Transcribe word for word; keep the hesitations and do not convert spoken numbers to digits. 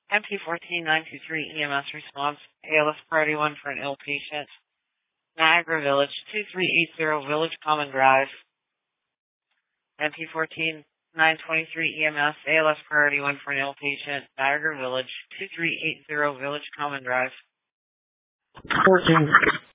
M P fourteen nine two three E M S response. A L S priority one for an ill patient. Niagara Village, two three eight zero Village Common Drive. M P fourteen nine two three E M S, A L S priority one for an ill patient. Niagara Village, two three eight zero Village Common Drive. fourteen